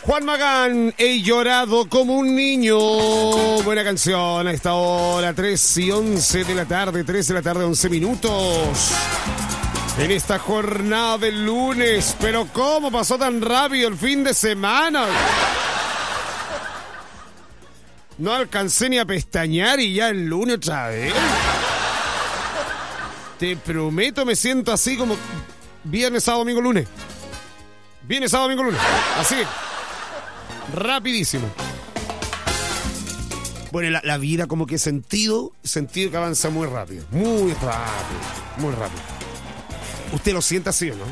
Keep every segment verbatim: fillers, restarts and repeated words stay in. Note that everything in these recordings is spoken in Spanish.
Juan Magán, he llorado como un niño. Buena canción a esta hora, tres y once de la tarde, tres de la tarde, once minutos. En esta jornada del lunes, pero ¿cómo pasó tan rápido el fin de semana? No alcancé ni a pestañear y ya el lunes otra vez. Te prometo, me siento así como viernes, sábado, domingo, lunes. Viernes, sábado, domingo, lunes. Así. Rapidísimo. Bueno, la, la vida como que he sentido, sentido que avanza muy rápido. Muy rápido. Muy rápido. ¿Usted lo siente así o no?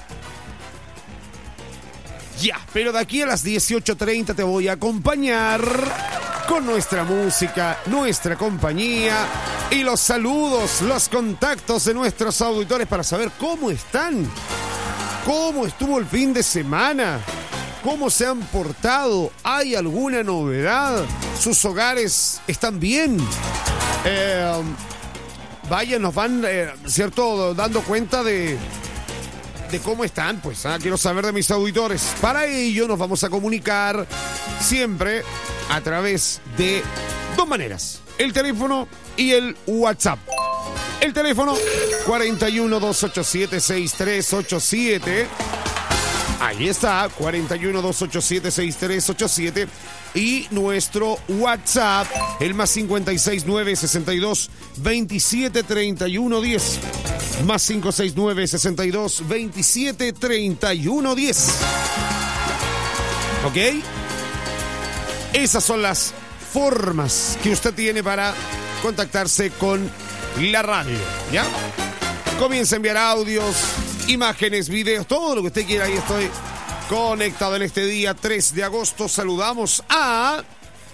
Ya, pero de aquí a las dieciocho treinta te voy a acompañar con nuestra música, nuestra compañía y los saludos, los contactos de nuestros auditores para saber cómo están, cómo estuvo el fin de semana, cómo se han portado, ¿hay alguna novedad? ¿Sus hogares están bien? Eh, vaya, nos van, eh, ¿cierto?, dando cuenta de... de cómo están, pues, ¿ah? Quiero saber de mis auditores. Para ello nos vamos a comunicar siempre a través de dos maneras: el teléfono y el WhatsApp. El teléfono cuarenta y uno, doscientos ochenta y siete, sesenta y tres ochenta y siete. Ahí está, cuarenta y uno, doscientos ochenta y siete, sesenta y tres ochenta y siete. Y nuestro WhatsApp, el más cincuenta y seis, nueve sesenta y dos, veintisiete, treinta y uno, diez. Más cinco seis nueve, sesenta y dos, veintisiete, treinta y uno, diez. ¿Ok? Esas son las formas que usted tiene para contactarse con la radio, ¿ya? Comienza a enviar audios, imágenes, videos, todo lo que usted quiera. Ahí estoy conectado en este día tres de agosto. Saludamos a...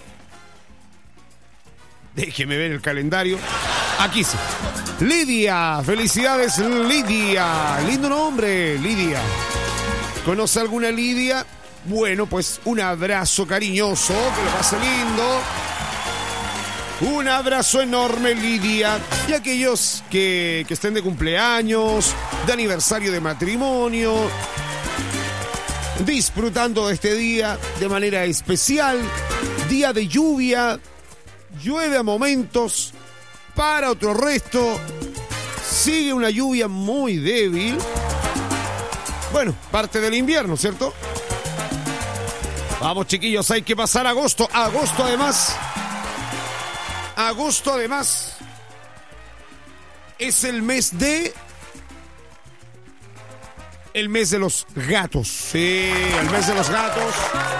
Déjeme ver el calendario. Aquí sí. Lidia, felicidades Lidia, lindo nombre, Lidia. ¿Conoce alguna Lidia? Bueno, pues un abrazo cariñoso, que lo pase lindo. Un abrazo enorme, Lidia. Y aquellos que, que estén de cumpleaños, de aniversario de matrimonio, disfrutando de este día de manera especial, día de lluvia, llueve a momentos, para otro resto, sigue una lluvia muy débil. Bueno, parte del invierno, ¿cierto? Vamos, chiquillos, hay que pasar agosto. Agosto, además. Agosto, además. Es el mes de... El mes de los gatos. Sí, el mes de los gatos.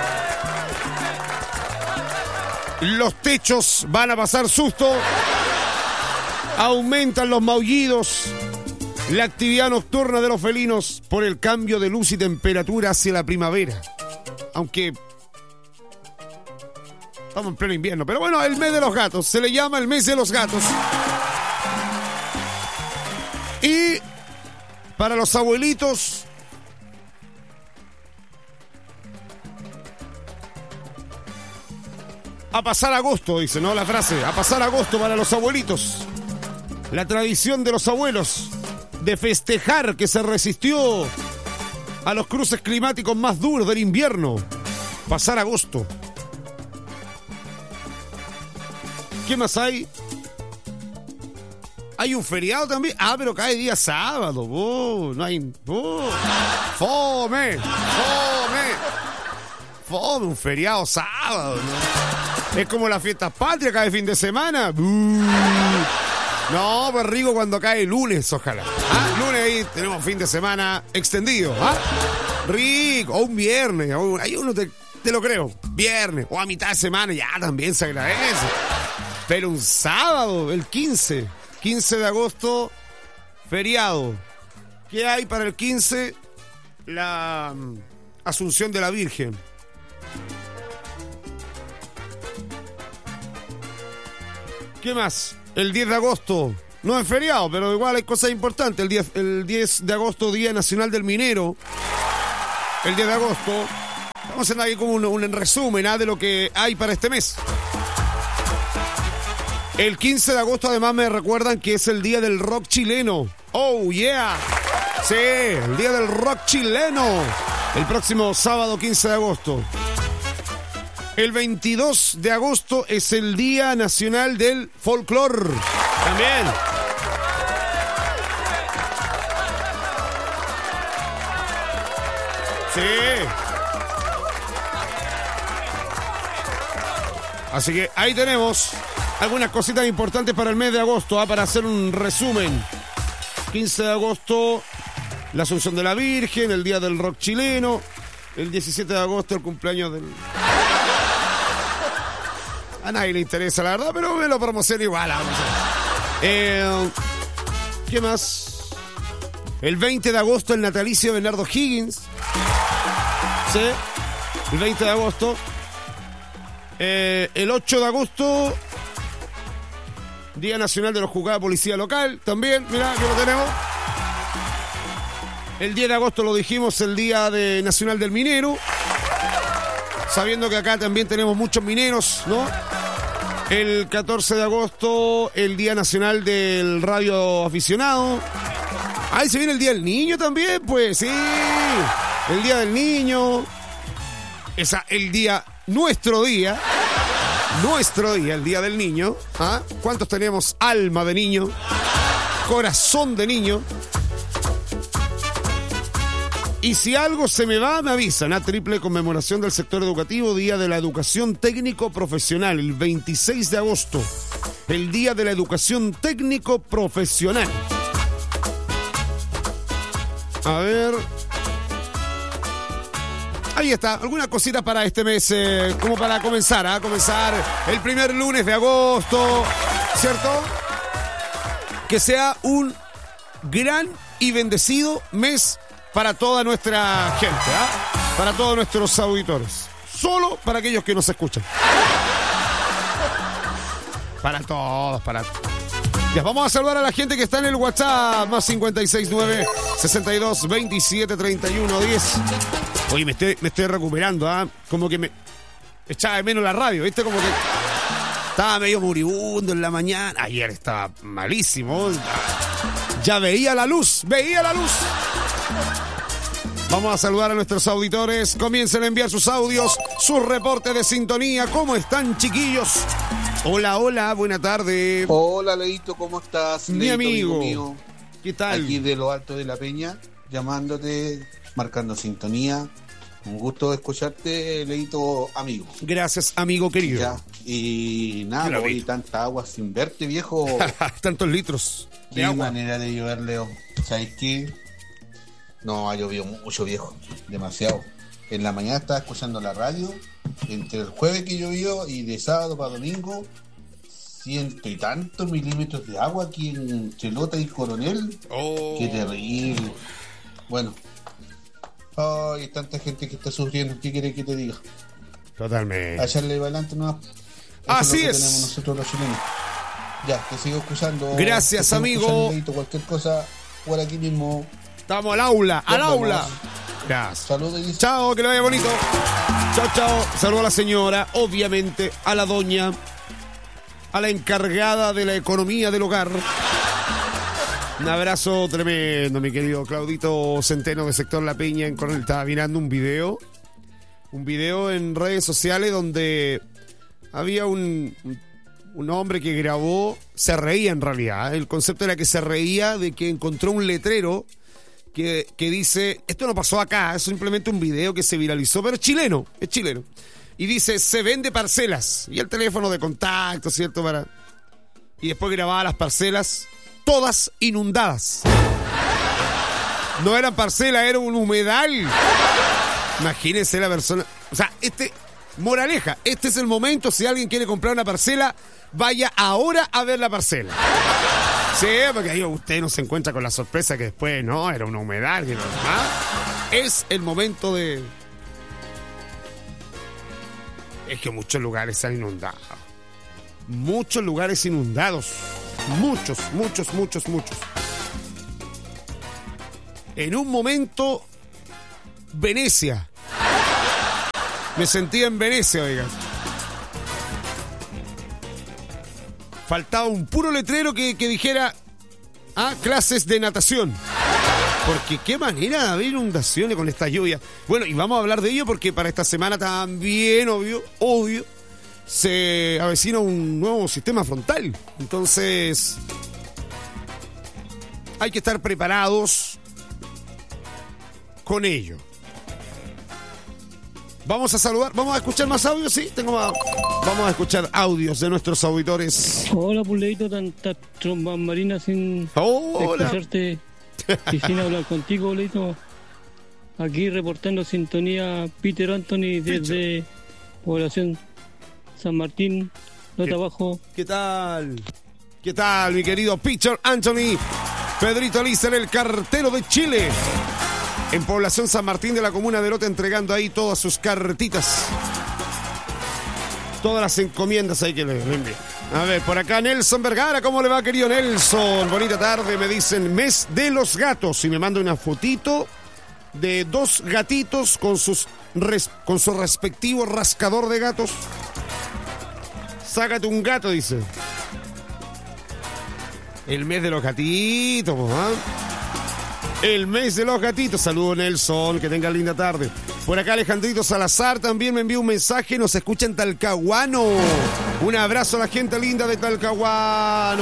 Los techos van a pasar susto. Aumentan los maullidos, la actividad nocturna de los felinos por el cambio de luz y temperatura hacia la primavera. Aunque estamos en pleno invierno, pero bueno, el mes de los gatos, se le llama el mes de los gatos. Y para los abuelitos, a pasar agosto, dice, ¿no? La frase, a pasar agosto para los abuelitos. La tradición de los abuelos de festejar que se resistió a los cruces climáticos más duros del invierno. Pasar agosto. ¿Qué más hay? Hay un feriado también. Ah, pero cae día sábado. Oh, no hay... Oh. Fome. Fome. Fome, un feriado sábado, ¿no? Es como la fiesta patria cada fin de semana. Uh. No, pues rico cuando cae lunes, ojalá. ¿Ah? Lunes ahí tenemos fin de semana extendido. ¿Ah? Rico. O un viernes. Ahí uno te, te lo creo. Viernes. O a mitad de semana ya también se agradece. Pero un sábado, el quince. quince de agosto, feriado. ¿Qué hay para el quince? La um, Asunción de la Virgen. ¿Qué más? El diez de agosto, no es feriado, pero igual hay cosas importantes. El diez, el diez de agosto, Día Nacional del Minero. El diez de agosto. Vamos a hacer aquí como un, un resumen ¿eh? de lo que hay para este mes. El quince de agosto, además, me recuerdan que es el Día del Rock Chileno. ¡Oh, yeah! Sí, el Día del Rock Chileno. El próximo sábado quince de agosto. El veintidós de agosto es el Día Nacional del Folclor. También. Sí. Así que ahí tenemos algunas cositas importantes para el mes de agosto, ¿eh? Para hacer un resumen. quince de agosto, la Asunción de la Virgen, el Día del Rock chileno. El diecisiete de agosto, el cumpleaños del... A nadie le interesa, la verdad, pero me lo promociono igual. Eh, ¿Qué más? El veinte de agosto, el natalicio de Bernardo Higgins. Sí, el veinte de agosto. Eh, el ocho de agosto, Día Nacional de los Juzgados de Policía Local. También, mirá, que lo tenemos. El diez de agosto lo dijimos, el Día de Nacional del Minero. Sabiendo que acá también tenemos muchos mineros, ¿no? El catorce de agosto, el Día Nacional del Radio Aficionado. Ahí se viene el Día del Niño también, pues, sí. El Día del Niño. Esa, el día, nuestro día. Nuestro día, el Día del Niño. ¿Ah? ¿Cuántos tenemos alma de niño? Corazón de niño. Y si algo se me va, me avisan. A triple conmemoración del sector educativo, Día de la Educación Técnico Profesional, el veintiséis de agosto. El Día de la Educación Técnico Profesional. A ver. Ahí está, alguna cosita para este mes, eh, como para comenzar, a ¿eh? comenzar el primer lunes de agosto, ¿cierto? Que sea un gran y bendecido mes para toda nuestra gente, ¿eh? Para todos nuestros auditores. Solo para aquellos que nos escuchan. Para todos, para todos. Ya, vamos a saludar a la gente que está en el WhatsApp, más cincuenta y seis nueve, sesenta y dos, veintisiete, treinta y uno, diez. Oye, me estoy, me estoy recuperando, ¿ah? ¿eh? Como que me echaba de menos la radio, ¿viste? Como que estaba medio moribundo en la mañana. Ayer estaba malísimo. Ya veía la luz, veía la luz. Vamos a saludar a nuestros auditores. Comiencen a enviar sus audios, sus reportes de sintonía. ¿Cómo están, chiquillos? Hola, hola, buena tarde. Hola, Leito, ¿cómo estás? Mi Leito, amigo. mío. ¿Qué tal? Aquí de lo alto de la Peña, llamándote, marcando sintonía. Un gusto escucharte, Leito, amigo. Gracias, amigo querido. Ya. Y nada, hoy tanta agua sin verte, viejo. Tantos litros de Qué agua. manera de llover, Leo. ¿Sabes qué? No, ha llovido mucho, viejo. Demasiado. En la mañana estaba escuchando la radio. Entre el jueves que llovió y de sábado para domingo, ciento y tantos milímetros de agua aquí en Chelota y Coronel. Oh. Qué terrible. Bueno. Ay, hay tanta gente que está sufriendo. ¿Qué quieres que te diga? Totalmente. A echarle para adelante nomás. Eso Así es lo que es. tenemos nosotros los chilenos. Ya, te sigo escuchando. Gracias, te sigo amigo. escuchando, Leito, cualquier cosa por aquí mismo. Estamos al aula, al Nos aula. vemos. Gracias. Saludos y Chao, que le vaya bonito. Chao, chao. Saludo a la señora, obviamente, a la doña, a la encargada de la economía del hogar. Un abrazo tremendo, mi querido Claudito Centeno de Sector La Peña en Coronel. Estaba mirando un video, un video en redes sociales donde había un, un hombre que grabó, se reía en realidad. El concepto era que se reía de que encontró un letrero Que, que dice, esto no pasó acá, es simplemente un video que se viralizó, pero es chileno, es chileno. Y dice, se vende parcelas. Y el teléfono de contacto, ¿cierto? Para... Y después grababa las parcelas, todas inundadas. No eran parcelas, era un humedal. Imagínense la persona. O sea, este, moraleja, este es el momento, si alguien quiere comprar una parcela, vaya ahora a ver la parcela. Sí, porque ahí usted no se encuentra con la sorpresa que después, no, era una humedad. Que no, ¿ah? Es el momento de... Es que muchos lugares se han inundado. Muchos lugares inundados. Muchos, muchos, muchos, muchos. En un momento, Venecia. Me sentía en Venecia, oiga. Faltaba un puro letrero que, que dijera, ah, clases de natación. Porque qué manera de haber inundaciones con esta lluvia. Bueno, y vamos a hablar de ello porque para esta semana también, obvio, obvio, se avecina un nuevo sistema frontal. Entonces, hay que estar preparados con ello. Vamos a saludar, vamos a escuchar más audios, sí, tengo más. Vamos a escuchar audios de nuestros auditores. Hola, Puleito, tantas trombas marinas sin Hola. escucharte y sin hablar contigo, Puleito. Aquí reportando sintonía Peter Anthony desde Población San Martín, Nota Abajo. ¿Qué tal? ¿Qué tal, mi querido Peter Anthony? Pedrito Lister, el cartero de Chile. En Población San Martín de la comuna de Lota, entregando ahí todas sus cartitas. Todas las encomiendas ahí que le, le envían. A ver, por acá Nelson Vergara, ¿cómo le va, querido Nelson? Bonita tarde, me dicen mes de los gatos. Y me manda una fotito de dos gatitos con, sus res, con su respectivo rascador de gatos. Sácate un gato, dice. El mes de los gatitos, ¿ah? ¿eh? El mes de los gatitos. Saludos, Nelson, que tenga linda tarde. Por acá Alejandrito Salazar también me envió un mensaje. Nos escucha en Talcahuano. Un abrazo a la gente linda de Talcahuano.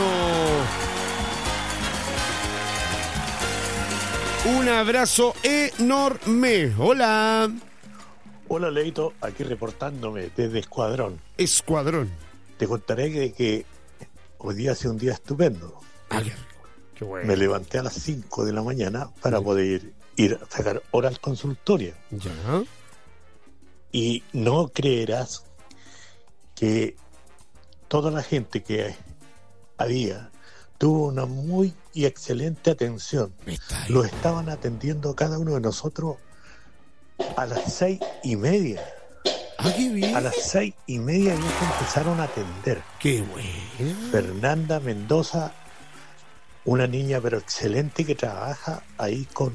Un abrazo enorme. Hola. Hola, Leito, aquí reportándome desde Escuadrón. Escuadrón. Te contaré que, que hoy día hace un día estupendo. Ah, qué, qué bueno. Me levanté a las cinco de la mañana para poder ir a sacar hora al consultorio. Ya. Y no creerás que toda la gente que había tuvo una muy y excelente atención. Lo estaban atendiendo cada uno de nosotros a las seis y media. Ah, qué bien. A las seis y media ellos empezaron a atender. Qué bueno. Fernanda Mendoza, una niña pero excelente que trabaja ahí con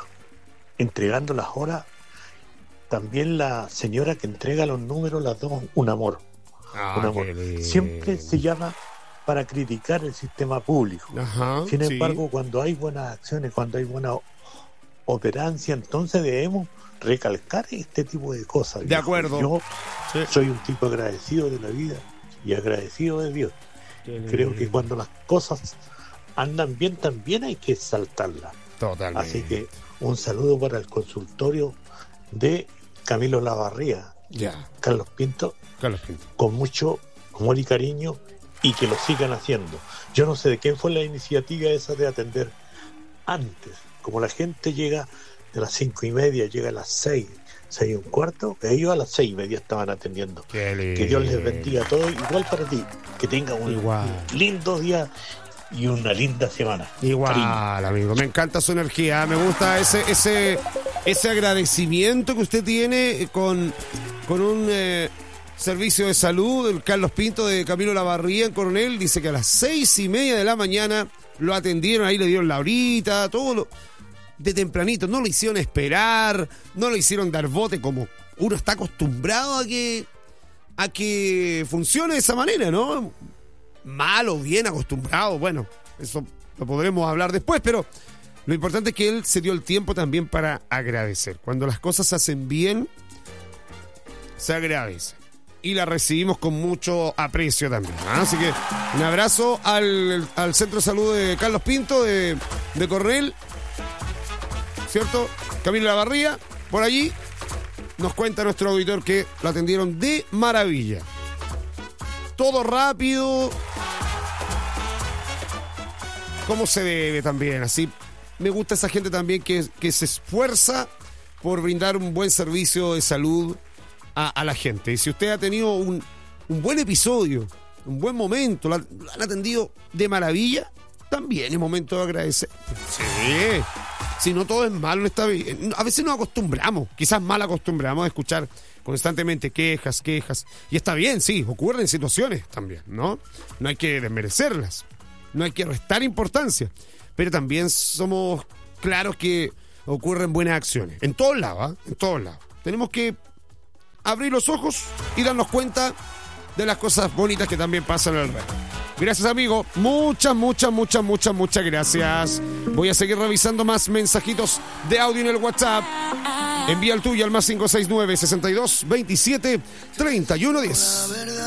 entregando las horas. También la señora que entrega los números, las dos, un amor. Ah, un amor. Siempre se llama para criticar el sistema público. Ajá, Sin sí. embargo, cuando hay buenas acciones, cuando hay buena operancia, entonces debemos recalcar este tipo de cosas. De viejo. acuerdo. Yo sí. soy un tipo agradecido de la vida y agradecido de Dios. Creo que cuando las cosas andan bien, también hay que exaltarlas. Totalmente. Así que un saludo para el consultorio de Camilo Lavarría, ya. Carlos Pinto, Carlos Pinto, con mucho amor y cariño, y que lo sigan haciendo. Yo no sé de quién fue la iniciativa esa de atender antes. Como la gente llega de las cinco y media, llega a las seis, seis y un cuarto, ellos a las seis y media estaban atendiendo. Que Dios les bendiga a todos, igual para ti. Que tengan un, un lindo día y una linda semana. Igual, cariño. Amigo, me encanta su energía, me gusta ese ese ese agradecimiento que usted tiene con, con un eh, servicio de salud, el Carlos Pinto de Camilo Lavarría en Coronel. Dice que a las seis y media de la mañana lo atendieron, ahí le dieron la horita, todo lo, de tempranito, no lo hicieron esperar, no lo hicieron dar bote como uno está acostumbrado a que a que funcione de esa manera, ¿no? Mal o bien acostumbrado, bueno, eso lo podremos hablar después, pero lo importante es que él se dio el tiempo también para agradecer. Cuando las cosas se hacen bien, se agradece. Y la recibimos con mucho aprecio también, ¿eh? Así que un abrazo al, al Centro de Salud de Carlos Pinto de, de Coronel, ¿cierto? Camilo Lavarría, por allí nos cuenta nuestro auditor que lo atendieron de maravilla. Todo rápido, como se debe también. Así me gusta esa gente también que, que se esfuerza por brindar un buen servicio de salud a, a la gente. Y si usted ha tenido un, un buen episodio, un buen momento, lo, lo han atendido de maravilla, también es momento de agradecer. Sí, si no todo es malo, está bien. A veces nos acostumbramos, quizás mal acostumbramos a escuchar constantemente quejas, quejas. Y está bien, sí, ocurren situaciones también, ¿no? No hay que desmerecerlas, no hay que restar importancia. Pero también somos claros que ocurren buenas acciones. En todos lados, ¿eh? En todos lados. Tenemos que abrir los ojos y darnos cuenta de las cosas bonitas que también pasan alrededor. Gracias, amigo. Muchas, muchas, muchas, muchas, muchas gracias. Voy a seguir revisando más mensajitos de audio en el WhatsApp. Envía el tuyo al más cinco seis nueve, sesenta y dos, veintisiete, treinta y uno diez.